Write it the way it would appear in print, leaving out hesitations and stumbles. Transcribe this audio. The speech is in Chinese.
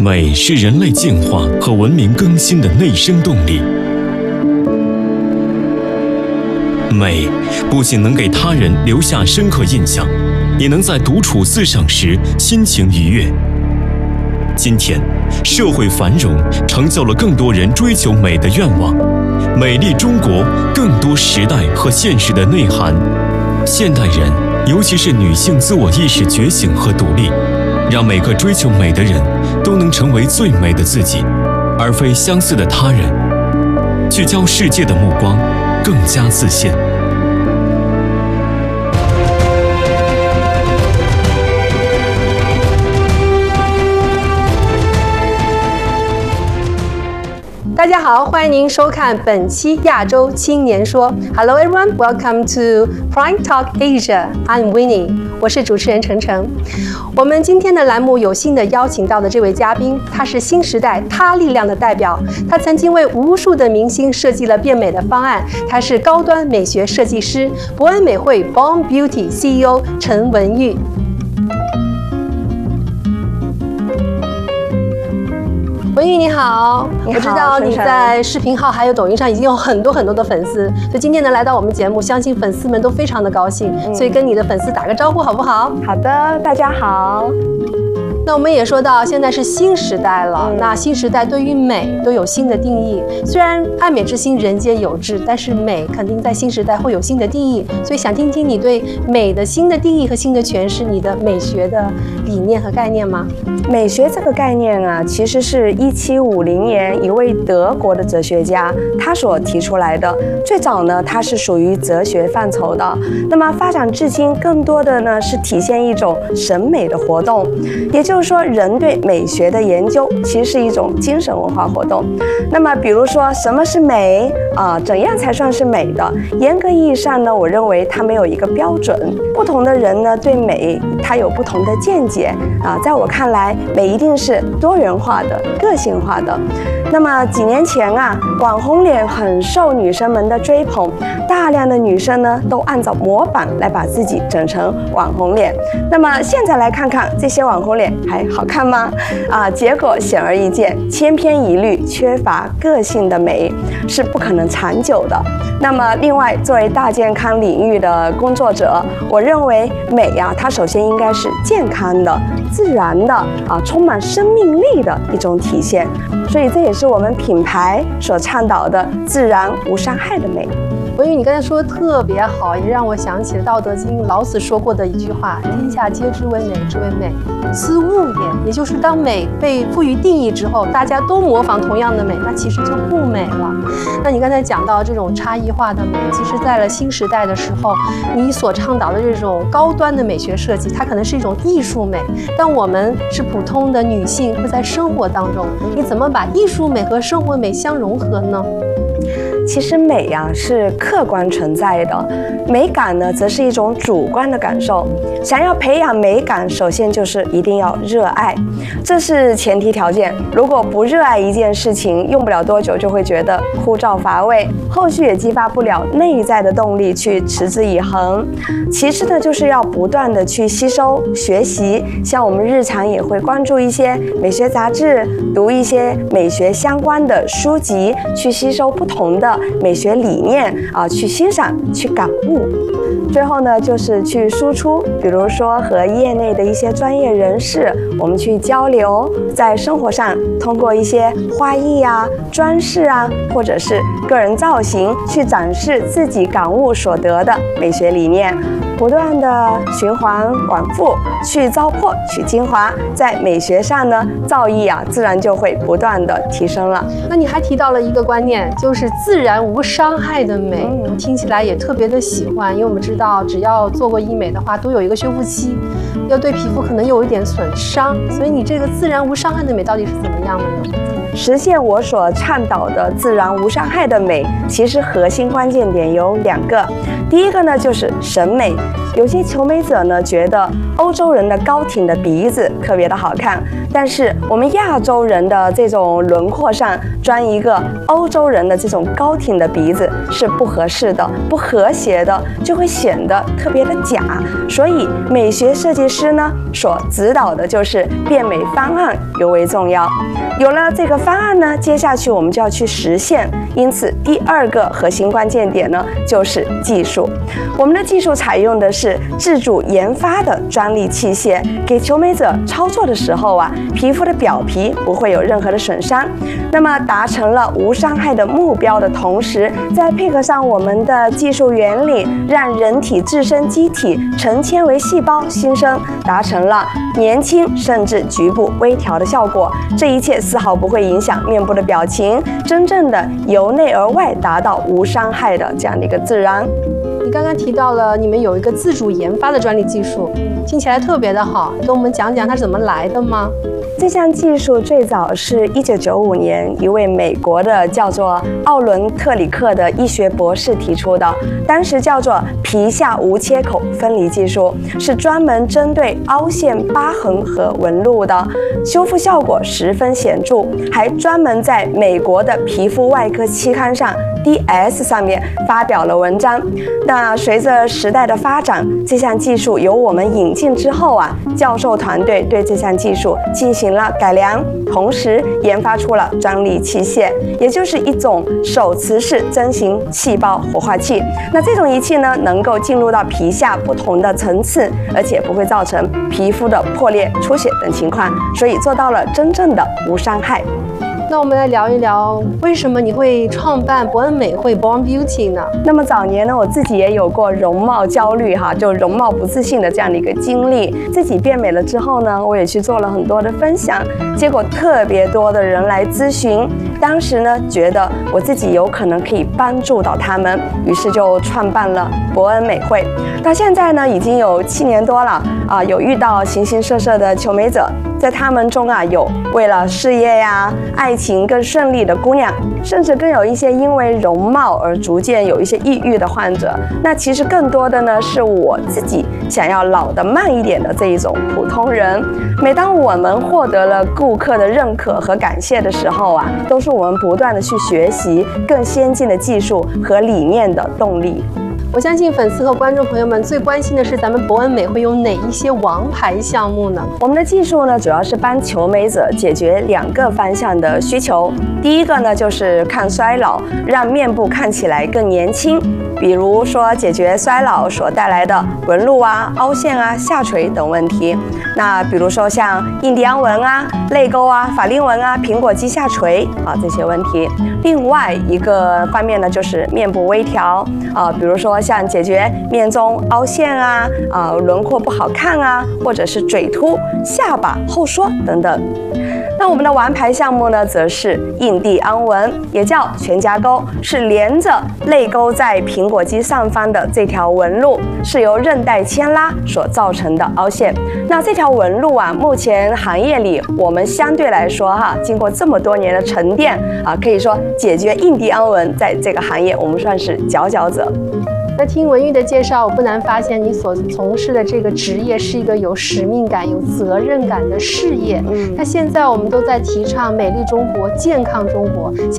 美是人类进化和文明更新的内生动力。美不仅能给他人留下深刻印象，也能在独处思赏时心情愉悦。今天，社会繁荣成就了更多人追求美的愿望，美丽中国更多时代和现实的内涵。现代人，尤其是女性自我意识觉醒和独立，让每个追求美的人都能成为最美的自己，而非相似的他人，聚焦世界的目光，更加自信。 大家好，欢迎您收看本期亚洲青年说。Hello everyone, welcome to Prime Talk Asia. I'm Winnie， 我是主持人程程。我们今天的栏目有幸的邀请到的这位嘉宾，他是新时代他力量的代表，他曾经为无数的明星设计了变美的方案，他是高端美学设计师博恩美会 Born Beauty CEO 陈文玉。文玉你好，我知道你在视频号还有抖音上已经有很多的粉丝，所以今天呢来到我们节目，相信粉丝们都非常的高兴，所以跟你的粉丝打个招呼好不好？ 好的，大家好。 那我们也说到现在是新时代了，那新时代对于美都有新的定义。虽然爱美之心人皆有之，但是美肯定在新时代会有新的定义。所以想听听你对美的新的定义和新的诠释，你的美学的理念和概念吗？ 美学这个概念啊，其实是1750年一位德国的哲学家他所提出来的。最早呢，它是属于哲学范畴的。那么发展至今，更多的呢是体现一种审美的活动，也就是说，人对美学的研究其实是一种精神文化活动。那么，比如说什么是美啊？怎样才算是美的？严格意义上呢，我认为它没有一个标准。不同的人呢，对美他有不同的见解啊。在我看来，美一定是多元化的、个性化的。那么几年前啊，网红脸很受女生们的追捧，大量的女生呢都按照模板来把自己整成网红脸。那么现在来看看这些网红脸还好看吗？结果显而易见，千篇一律、缺乏个性的美是不可能长久的。那么另外，作为大健康领域的工作者，我认为美呀，它首先应该是健康的、自然的充满生命力的一种体现。所以这也是我们品牌所倡导的自然无伤害的美。 文宇，你刚才说的特别好，也让我想起了《道德经》老子说过的一句话：“天下皆知为美之为美，斯物也。”也就是当美被赋予定义之后，大家都模仿同样的美，那其实就不美了。那你刚才讲到这种差异化的美，其实在了新时代的时候，你所倡导的这种高端的美学设计，它可能是一种艺术美。但我们是普通的女性，会在生活当中，你怎么把艺术美和生活美相融合呢？ 其实美呀是客观存在的，美感呢则是一种主观的感受。想要培养美感，首先就是一定要热爱，这是前提条件。如果不热爱一件事情，用不了多久就会觉得枯燥乏味，后续也激发不了内在的动力去持之以恒。其次呢，就是要不断的去吸收学习，像我们日常也会关注一些美学杂志，读一些美学相关的书籍，去吸收不同的美学理念去欣赏、去感悟。最后呢，就是去输出，比如说和业内的一些专业人士，我们去交流，在生活上通过一些花艺装饰或者是个人造型，去展示自己感悟所得的美学理念，不断的循环往复，去糟粕、去精华，在美学上呢，造诣自然就会不断的提升了。 那你还提到了一个观念，就是自然无伤害的美，我听起来也特别的喜欢，因为我们知道，只要做过医美的话，都有一个修复期，要对皮肤可能有一点损伤，所以你这个自然无伤害的美到底是怎么样的呢？ 实现我所倡导的自然无伤害的美，其实核心关键点有2个。第一个呢，就是审美。有些求美者呢，觉得欧洲人的高挺的鼻子特别的好看，但是我们亚洲人的这种轮廓上装一个欧洲人的这种高挺的鼻子是不合适的、不和谐的，就会显得特别的假。所以美学设计师师呢所指导的就是变美方案尤为重要。有了这个方案呢，接下去我们就要去实现。因此，第2个核心关键点呢，就是技术。我们的技术采用的是自主研发的专利器械，给求美者操作的时候啊，皮肤的表皮不会有任何的损伤。那么达成了无伤害的目标的同时，再配合上我们的技术原理，让人体自身机体成纤维细胞新生，达成了年轻甚至局部微调的效果。这一切丝毫不会影响面部的表情，真正的由内而外达到无伤害的这样的一个自然。 你刚刚提到了你们有一个自主研发的专利技术，听起来特别的好，跟我们讲讲它是怎么来的吗？ 这项技术最早是1995年一位美国的叫做奥伦特里克的医学博士提出的，当时叫做皮下无切口分离技术，是专门针对凹陷、疤痕和纹路的，修复效果十分显著，还专门在美国的皮肤外科期刊上 DS 上面发表了文章。那随着时代的发展，这项技术由我们引进之后啊，教授团队对这项技术进行了改良，同时研发出了专利器械，也就是一种手持式针形细胞活化器。那这种仪器呢，能够进入到皮下不同的层次，而且不会造成皮肤的破裂、出血等情况，所以做到了真正的无伤害。 那我们来聊一聊，为什么你会创办伯恩美会 Born Beauty 呢？ 那么早年呢，我自己也有过容貌焦虑就容貌不自信的这样的一个经历。自己变美了之后呢，我也去做了很多的分享，结果特别多的人来咨询。当时呢，觉得我自己有可能可以帮助到他们，于是就创办了伯恩美会。到现在呢，已经有7年多了啊，有遇到形形色色的求美者。在他们中啊，有为了事业呀、爱情更顺利的姑娘，甚至更有一些因为容貌而逐渐有一些抑郁的患者。那其实更多的呢，是我自己想要老得慢一点的这一种普通人。每当我们获得了顾客的认可和感谢的时候啊，都是我们不断的去学习更先进的技术和理念的动力。 我相信粉丝和观众朋友们最关心的是咱们伯恩美会有哪一些王牌项目呢？ 我们的技术呢，主要是帮求美者解决2个方向的需求。第一个呢，就是抗衰老，让面部看起来更年轻。比如说解决衰老所带来的纹路啊、凹陷啊、下垂等问题。那比如说像印第安纹啊、泪沟啊、法令纹啊、苹果肌下垂啊这些问题。另外一个方面呢，就是面部微调啊，比如说像解决面中凹陷啊、轮廓不好看啊，或者是嘴凸、下巴后缩等等。那我们的王牌项目呢，则是印第安纹，也叫全家沟，是连着泪沟在苹果肌上方的这条纹路，是由韧带牵拉所造成的凹陷。那这条纹路啊，目前行业里我们相对来说经过这么多年的沉淀可以说解决印第安纹在这个行业我们算是佼佼者。 那听文玉的介绍，我不难发现你所从事的这个职业是一个有使命感、有责任感的事业。那现在我们都在提倡美丽中国、健康中国，现